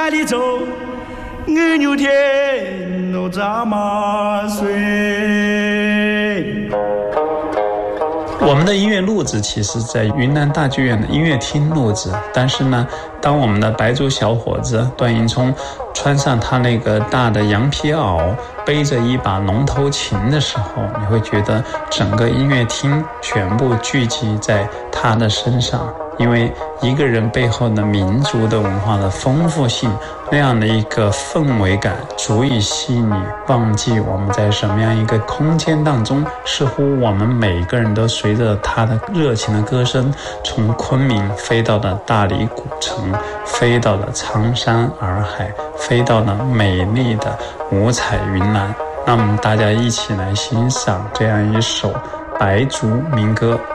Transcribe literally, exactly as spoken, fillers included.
哪里走？我有天我咋嘛睡？ 我们的音乐录制其实在云南大剧院的音乐厅录制，但是呢，当我们的白族小伙子段迎聪穿上他那个大的羊皮袄，背着一把龙头琴的时候，你会觉得整个音乐厅全部聚集在他的身上。因为一个人背后的民族的文化的丰富性，那样的一个氛围感足以吸引你忘记我们在什么样一个空间当中，似乎我们每个人都随着他的热情的歌声，从昆明飞到了大理古城，飞到了苍山洱海，飞到了美丽的五彩云南。那么大家一起来欣赏这样一首白族民歌。